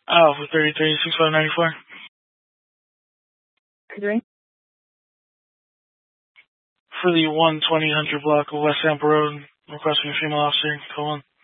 Alpha 33, 6594. For the 120 Hunter block of West Tampa Road, requesting a female officer, call 1.